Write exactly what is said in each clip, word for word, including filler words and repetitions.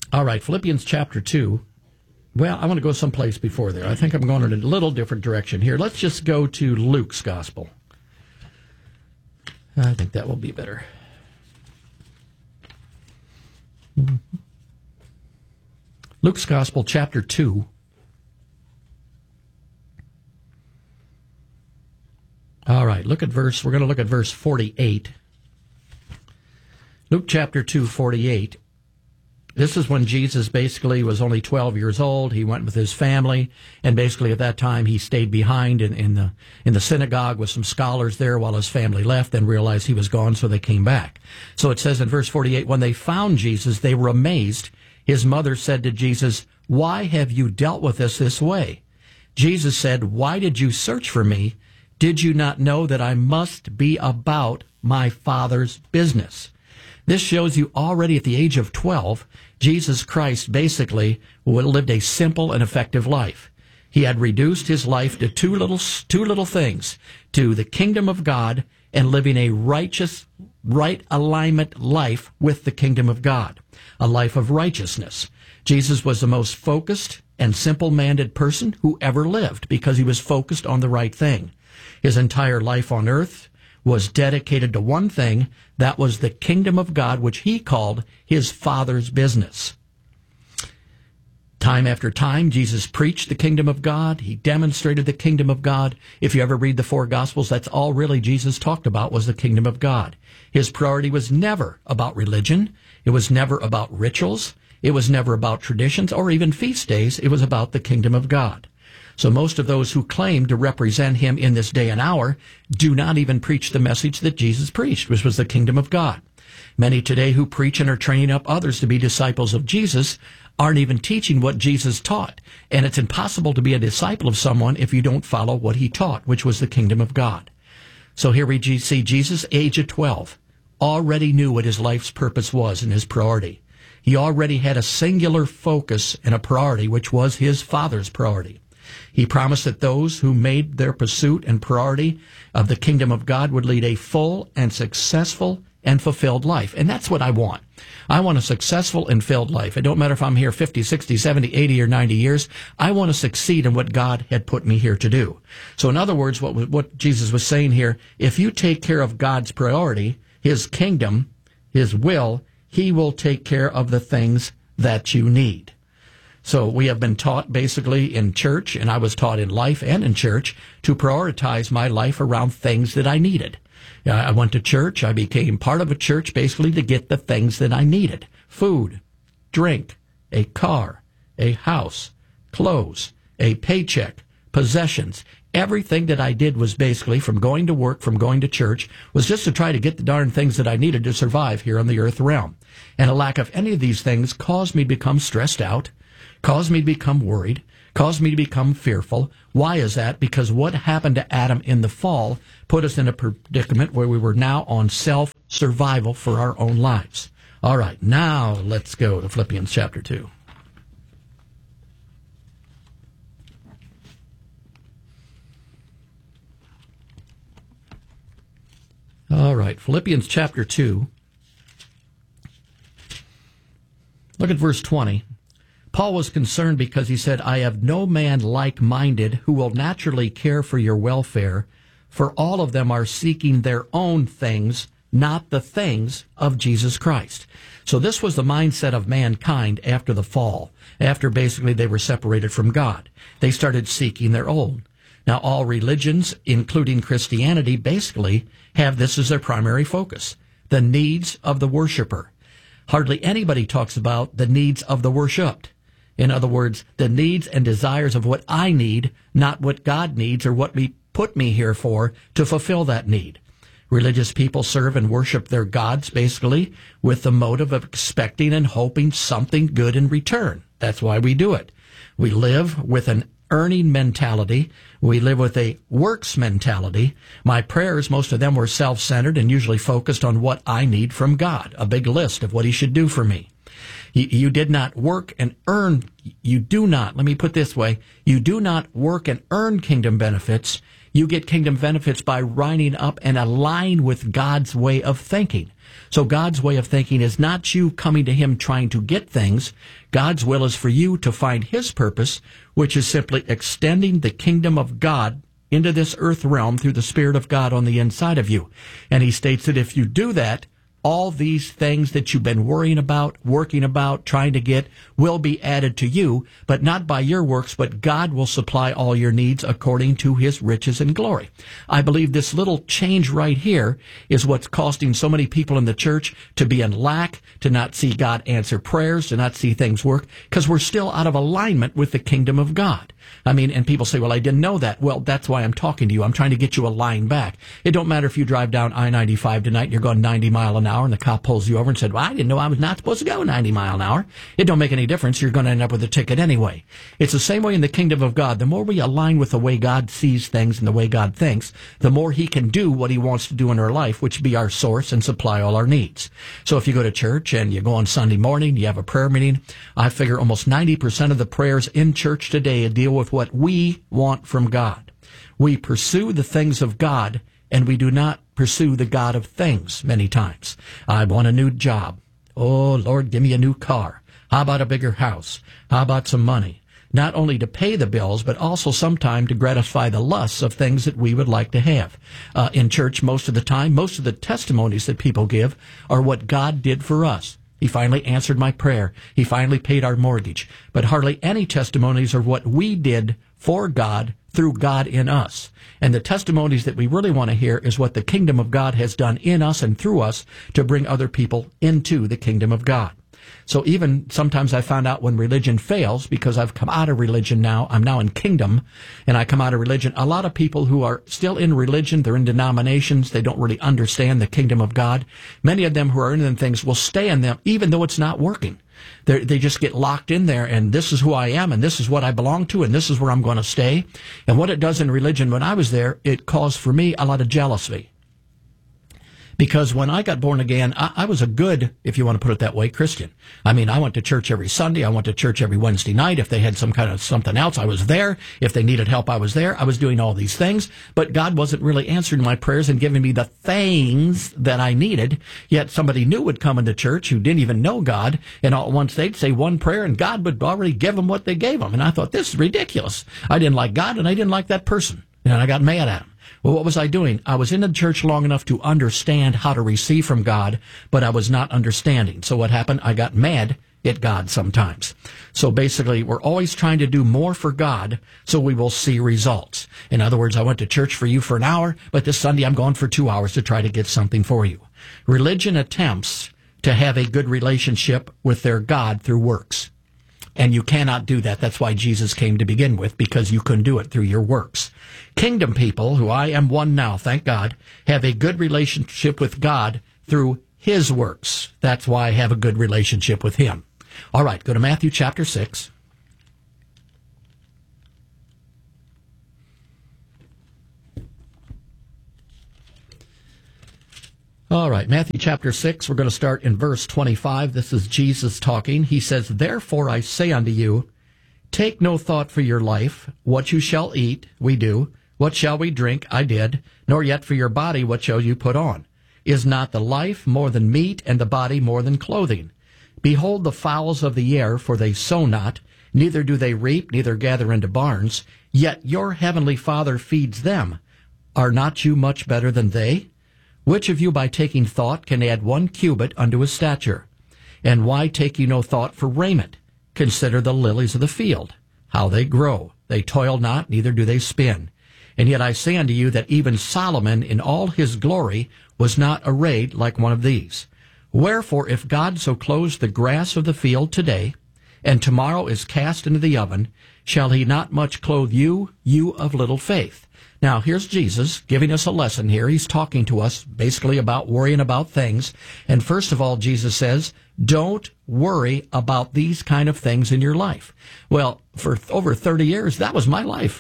All right, Philippians chapter two. Well, I want to go someplace before there. I think I'm going in a little different direction here. Let's just go to Luke's gospel. I think that will be better. Luke's gospel, chapter two. All right, look at verse, we're going to look at verse forty-eight. Luke chapter two, forty-eight. This is when Jesus basically was only twelve years old. He went with his family, and basically at that time he stayed behind in, in the in the synagogue with some scholars there while his family left, and realized he was gone, so they came back. So it says in verse forty-eight, when they found Jesus, they were amazed. His mother said to Jesus, "Why have you dealt with us this way?" Jesus said, "Why did you search for me? Did you not know that I must be about my Father's business?" This shows you already at the age of twelve, Jesus Christ basically lived a simple and effective life. He had reduced his life to two little, two little things, to the kingdom of God and living a righteous, right alignment life with the kingdom of God, a life of righteousness. Jesus was the most focused and simple-minded person who ever lived because he was focused on the right thing. His entire life on earth was dedicated to one thing, that was the kingdom of God, which he called his Father's business. Time after time, Jesus preached the kingdom of God. He demonstrated the kingdom of God. If you ever read the four Gospels, that's all really Jesus talked about was the kingdom of God. His priority was never about religion. It was never about rituals. It was never about traditions or even feast days. It was about the kingdom of God. So most of those who claim to represent him in this day and hour do not even preach the message that Jesus preached, which was the kingdom of God. Many today who preach and are training up others to be disciples of Jesus aren't even teaching what Jesus taught. And it's impossible to be a disciple of someone if you don't follow what he taught, which was the kingdom of God. So here we see Jesus, age of twelve, already knew what his life's purpose was and his priority. He already had a singular focus and a priority, which was his Father's priority. He promised that those who made their pursuit and priority of the kingdom of God would lead a full and successful and fulfilled life. And that's what I want. I want a successful and filled life. It don't matter if I'm here fifty, sixty, seventy, eighty, or ninety years. I want to succeed in what God had put me here to do. So in other words, what, what Jesus was saying here, if you take care of God's priority, his kingdom, his will, he will take care of the things that you need. So we have been taught basically in church, and I was taught in life and in church, to prioritize my life around things that I needed. I went to church. I became part of a church basically to get the things that I needed. Food, drink, a car, a house, clothes, a paycheck, possessions. Everything that I did was basically, from going to work, from going to church, was just to try to get the darn things that I needed to survive here on the earth realm. And a lack of any of these things caused me to become stressed out, caused me to become worried, caused me to become fearful. Why is that? Because what happened to Adam in the fall put us in a predicament where we were now on self-survival for our own lives. All right, now let's go to Philippians chapter two. All right, Philippians chapter two. Look at verse twenty. Paul was concerned because he said, I have no man like-minded who will naturally care for your welfare, for all of them are seeking their own things, not the things of Jesus Christ. So this was the mindset of mankind after the fall, after basically they were separated from God. They started seeking their own. Now, all religions, including Christianity, basically have this as their primary focus, the needs of the worshiper. Hardly anybody talks about the needs of the worshipped. In other words, the needs and desires of what I need, not what God needs or what we put me here for to fulfill that need. Religious people serve and worship their gods, basically, with the motive of expecting and hoping something good in return. That's why we do it. We live with an earning mentality. We live with a works mentality. My prayers, most of them were self-centered and usually focused on what I need from God, a big list of what he should do for me. You, you did not work and earn, you do not, let me put it this way, you do not work and earn kingdom benefits. You get kingdom benefits by lining up and align with God's way of thinking. So God's way of thinking is not you coming to him trying to get things. God's will is for you to find his purpose, which is simply extending the kingdom of God into this earth realm through the Spirit of God on the inside of you. And he states that if you do that, all these things that you've been worrying about, working about, trying to get will be added to you, but not by your works, but God will supply all your needs according to his riches and glory. I believe this little change right here is what's costing so many people in the church to be in lack, to not see God answer prayers, to not see things work, because we're still out of alignment with the kingdom of God. I mean, and people say, well, I didn't know that. Well, that's why I'm talking to you. I'm trying to get you a line back. It don't matter if you drive down I ninety-five tonight and you're going ninety mile an hour and the cop pulls you over and said, well, I didn't know I was not supposed to go ninety mile an hour. It don't make any difference. You're going to end up with a ticket anyway. It's the same way in the kingdom of God. The more we align with the way God sees things and the way God thinks, the more he can do what he wants to do in our life, which be our source and supply all our needs. So if you go to church and you go on Sunday morning, you have a prayer meeting, I figure almost ninety percent of the prayers in church today deal with what we want from God. We pursue the things of God, and we do not pursue the God of things many times. I want a new job. Oh, Lord, give me a new car. How about a bigger house? How about some money? Not only to pay the bills, but also sometime to gratify the lusts of things that we would like to have. Uh, in church, most of the time, most of the testimonies that people give are what God did for us. He finally answered my prayer. He finally paid our mortgage. But hardly any testimonies are what we did for God through God in us. And the testimonies that we really want to hear is what the kingdom of God has done in us and through us to bring other people into the kingdom of God. So even sometimes I found out when religion fails, because I've come out of religion now, I'm now in kingdom, and I come out of religion, a lot of people who are still in religion, they're in denominations, they don't really understand the kingdom of God. Many of them who are in them things will stay in them even though it's not working. They're, they just get locked in there, and this is who I am, and this is what I belong to, and this is where I'm going to stay. And what it does in religion when I was there, it caused for me a lot of jealousy. Because when I got born again, I, I was a good, if you want to put it that way, Christian. I mean, I went to church every Sunday. I went to church every Wednesday night. If they had some kind of something else, I was there. If they needed help, I was there. I was doing all these things. But God wasn't really answering my prayers and giving me the things that I needed. Yet somebody new would come into church who didn't even know God, and all at once they'd say one prayer, and God would already give them what they gave them. And I thought, this is ridiculous. I didn't like God, and I didn't like that person. And I got mad at him. Well, what was I doing? I was in the church long enough to understand how to receive from God, but I was not understanding. So what happened? I got mad at God sometimes. So basically, we're always trying to do more for God so we will see results. In other words, I went to church for you for an hour, but this Sunday I'm going for two hours to try to get something for you. Religion attempts to have a good relationship with their God through works. And you cannot do that. That's why Jesus came to begin with, because you couldn't do it through your works. Kingdom people, who I am one now, thank God, have a good relationship with God through his works. That's why I have a good relationship with him. All right, go to Matthew chapter six. All right, Matthew chapter six, we're going to start in verse twenty-five. This is Jesus talking. He says, "Therefore I say unto you, take no thought for your life, what you shall eat, we do, what shall we drink, I did, nor yet for your body, what shall you put on? Is not the life more than meat, and the body more than clothing? Behold the fowls of the air, for they sow not, neither do they reap, neither gather into barns, yet your heavenly Father feeds them. Are not you much better than they? Which of you by taking thought can add one cubit unto his stature? And why take you no thought for raiment? Consider the lilies of the field, how they grow. They toil not, neither do they spin. And yet I say unto you that even Solomon in all his glory was not arrayed like one of these. Wherefore, if God so clothes the grass of the field today, and tomorrow is cast into the oven, shall he not much clothe you, you of little faith?" Now, here's Jesus giving us a lesson here. He's talking to us basically about worrying about things. And first of all, Jesus says, don't worry about these kind of things in your life. Well, for over thirty years, that was my life.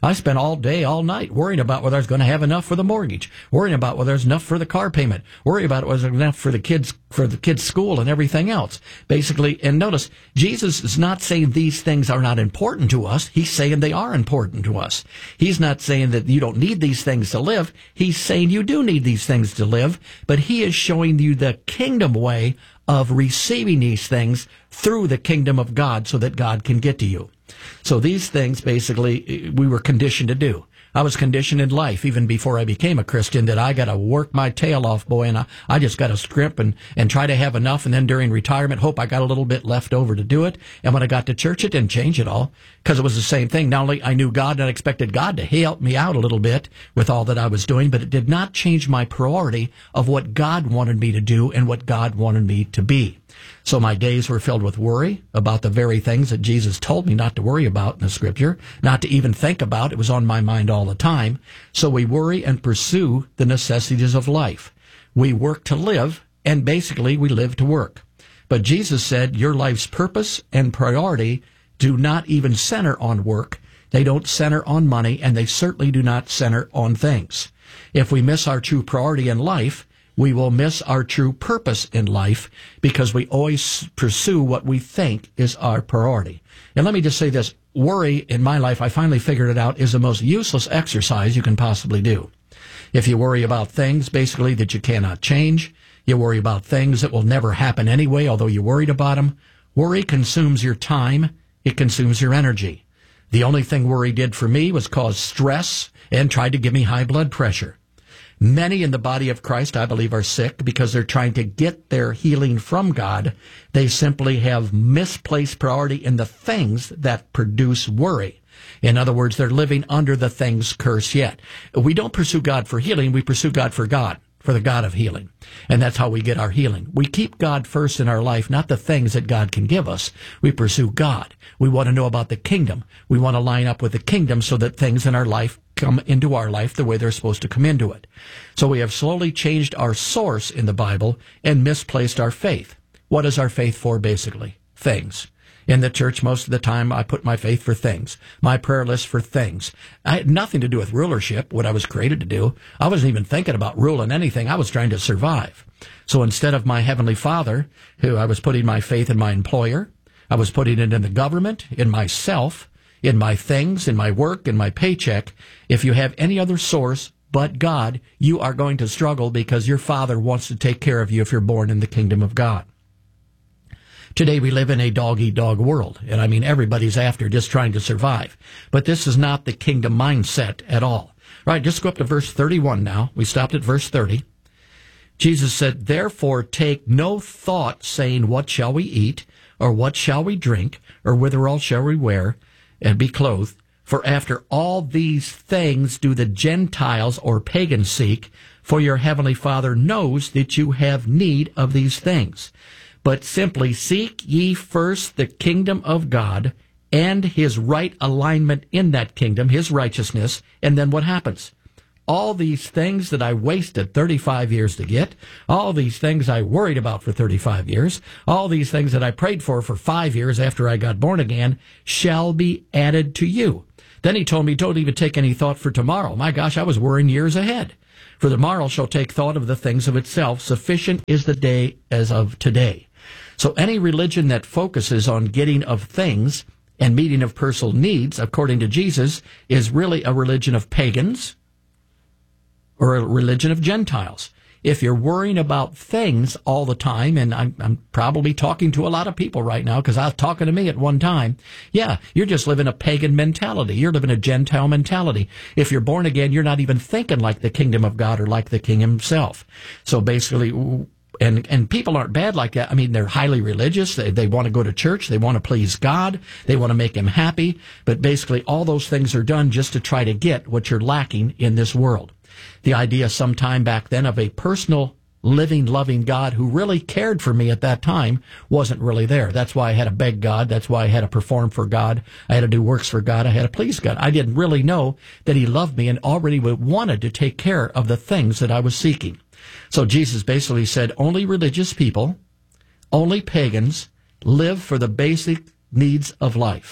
I spent all day, all night worrying about whether I was going to have enough for the mortgage, worrying about whether there's enough for the car payment, worrying about whether there's enough for the kids, for the kids' school and everything else. Basically, and notice, Jesus is not saying these things are not important to us. He's saying they are important to us. He's not saying that you don't need these things to live. He's saying you do need these things to live, but he is showing you the kingdom way of receiving these things through the kingdom of God so that God can get to you. So these things, basically, we were conditioned to do. I was conditioned in life, even before I became a Christian, that I got to work my tail off, boy, and I, I just got to scrimp and, and try to have enough, and then during retirement, hope I got a little bit left over to do it. And when I got to church, it didn't change at all, because it was the same thing. Not only I knew God, and I expected God to help me out a little bit with all that I was doing, but it did not change my priority of what God wanted me to do and what God wanted me to be. So my days were filled with worry about the very things that Jesus told me not to worry about in the Scripture, not to even think about. It was on my mind all the time. So we worry and pursue the necessities of life. We work to live, and basically we live to work. But Jesus said your life's purpose and priority do not even center on work. They don't center on money, and they certainly do not center on things. If we miss our true priority in life, we will miss our true purpose in life, because we always pursue what we think is our priority. And let me just say this. Worry in my life, I finally figured it out, is the most useless exercise you can possibly do. If you worry about things, basically, that you cannot change, you worry about things that will never happen anyway, although you worried about them, worry consumes your time, it consumes your energy. The only thing worry did for me was cause stress and tried to give me high blood pressure. Many in the body of Christ, I believe, are sick because they're trying to get their healing from God. They simply have misplaced priority in the things that produce worry. In other words, they're living under the things curse yet. We don't pursue God for healing. We pursue God for God, for the God of healing. And that's how we get our healing. We keep God first in our life, not the things that God can give us. We pursue God. We want to know about the kingdom. We want to line up with the kingdom so that things in our life come into our life the way they're supposed to come into it. So we have slowly changed our source in the Bible and misplaced our faith. What is our faith for, basically? Things. In the church, most of the time, I put my faith for things. My prayer list for things. I had nothing to do with rulership, what I was created to do. I wasn't even thinking about ruling anything. I was trying to survive. So instead of my Heavenly Father, who I was putting my faith in my employer, I was putting it in the government, in myself, in my things, in my work, in my paycheck. If you have any other source but God, you are going to struggle, because your Father wants to take care of you if you're born in the kingdom of God. Today we live in a dog-eat-dog world, and I mean everybody's after just trying to survive. But this is not the kingdom mindset at all. Right, just go up to verse thirty-one now. We stopped at verse thirty. Jesus said, "Therefore take no thought, saying, what shall we eat, or what shall we drink, or withal shall we wear, and be clothed? For after all these things do the Gentiles or pagans seek, for your heavenly Father knows that you have need of these things. But simply seek ye first the kingdom of God and his right alignment in that kingdom, his righteousness, and then what happens? All these things that I wasted thirty-five years to get, all these things I worried about for thirty-five years, all these things that I prayed for for five years after I got born again, shall be added to you." Then he told me, don't even take any thought for tomorrow. My gosh, I was worrying years ahead. "For tomorrow shall take thought of the things of itself. Sufficient is the day as of today." So any religion that focuses on getting of things and meeting of personal needs, according to Jesus, is really a religion of pagans or a religion of Gentiles. If you're worrying about things all the time, and I'm, I'm probably talking to a lot of people right now because I was talking to me at one time, yeah, you're just living a pagan mentality. You're living a Gentile mentality. If you're born again, you're not even thinking like the kingdom of God or like the king himself. So basically, and and people aren't bad like that. I mean, they're highly religious. They, they want to go to church. They want to please God. They want to make him happy. But basically, all those things are done just to try to get what you're lacking in this world. The idea sometime back then of a personal, living, loving God who really cared for me at that time wasn't really there. That's why I had to beg God. That's why I had to perform for God. I had to do works for God. I had to please God. I didn't really know that he loved me and already wanted to take care of the things that I was seeking. So Jesus basically said only religious people, only pagans, live for the basic needs of life.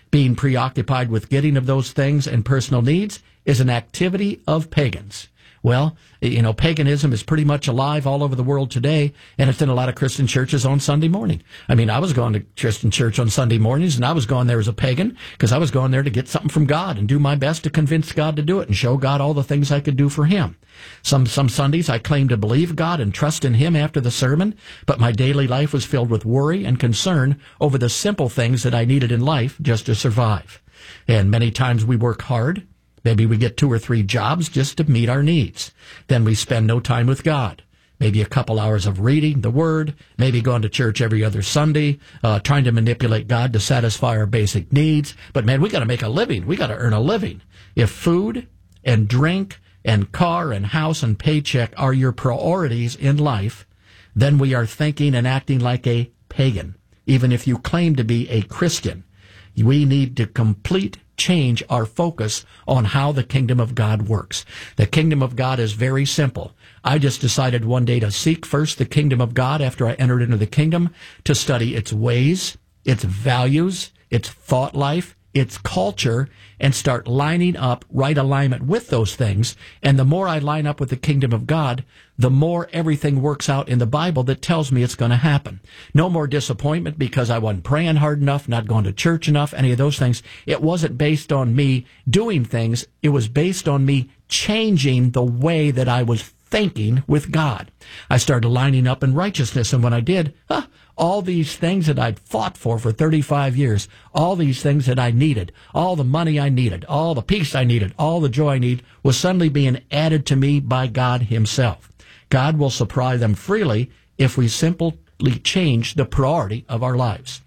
Being preoccupied with getting of those things and personal needs is an activity of pagans. Well, you know, paganism is pretty much alive all over the world today, and it's in a lot of Christian churches on Sunday morning. I mean, I was going to Christian church on Sunday mornings, and I was going there as a pagan because I was going there to get something from God and do my best to convince God to do it and show God all the things I could do for Him. Some some Sundays I claimed to believe God and trust in Him after the sermon, but my daily life was filled with worry and concern over the simple things that I needed in life just to survive. And many times we work hard. Maybe we get two or three jobs just to meet our needs. Then we spend no time with God. Maybe a couple hours of reading the Word, maybe going to church every other Sunday, uh, trying to manipulate God to satisfy our basic needs. But man, we got to make a living. We got to earn a living. If food and drink and car and house and paycheck are your priorities in life, then we are thinking and acting like a pagan, even if you claim to be a Christian. We need to complete change our focus on how the kingdom of God works. The kingdom of God is very simple. I just decided one day to seek first the kingdom of God after I entered into the kingdom, to study its ways, its values, its thought life, its culture, and start lining up right alignment with those things. And the more I line up with the kingdom of God, the more everything works out in the Bible that tells me it's going to happen. No more disappointment because I wasn't praying hard enough, not going to church enough, any of those things. It wasn't based on me doing things. It was based on me changing the way that I was thinking with God. I started lining up in righteousness, and when I did, huh, all these things that I'd fought for for thirty-five years, all these things that I needed, all the money I needed, all the peace I needed, all the joy I need, was suddenly being added to me by God Himself. God will supply them freely if we simply change the priority of our lives.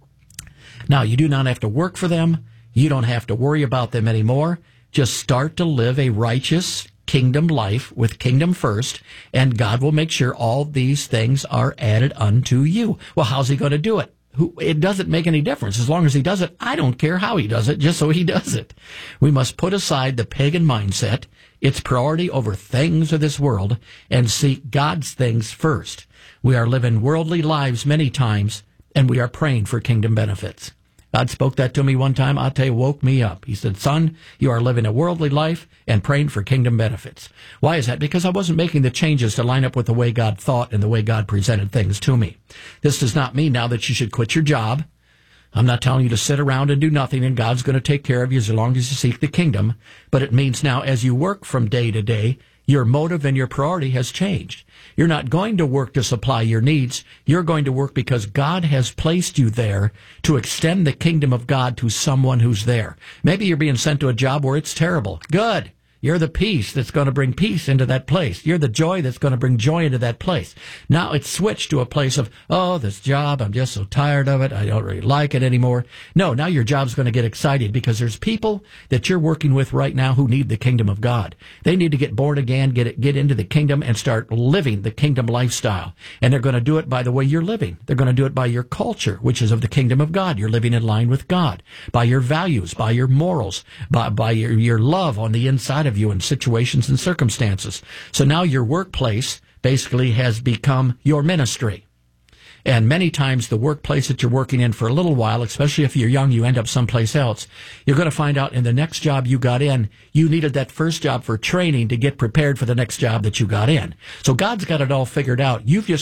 Now, you do not have to work for them. You don't have to worry about them anymore. Just start to live a righteous kingdom life with kingdom first, and God will make sure all these things are added unto you. Well, how's He going to do it? Who, it doesn't make any difference. As long as He does it, I don't care how He does it, just so He does it. We must put aside the pagan mindset, its priority over things of this world, and seek God's things first. We are living worldly lives many times, and we are praying for kingdom benefits. God spoke that to me one time. I'll tell you, woke me up. He said, son, you are living a worldly life and praying for kingdom benefits. Why is that? Because I wasn't making the changes to line up with the way God thought and the way God presented things to me. This does not mean now that you should quit your job. I'm not telling you to sit around and do nothing and God's going to take care of you as long as you seek the kingdom. But it means now as you work from day to day, your motive and your priority has changed. You're not going to work to supply your needs. You're going to work because God has placed you there to extend the kingdom of God to someone who's there. Maybe you're being sent to a job where it's terrible. Good. You're the peace that's going to bring peace into that place. You're the joy that's going to bring joy into that place. Now it's switched to a place of, oh, this job, I'm just so tired of it. I don't really like it anymore. No, now your job's going to get excited because there's people that you're working with right now who need the kingdom of God. They need to get born again, get it, get into the kingdom and start living the kingdom lifestyle. And they're going to do it by the way you're living. They're going to do it by your culture, which is of the kingdom of God. You're living in line with God, by your values, by your morals, by, by your, your love on the inside of you in situations and circumstances. So now your workplace basically has become your ministry. And many times the workplace that you're working in for a little while, especially if you're young, you end up someplace else. You're going to find out in the next job you got in, you needed that first job for training to get prepared for the next job that you got in. So God's got it all figured out. You've just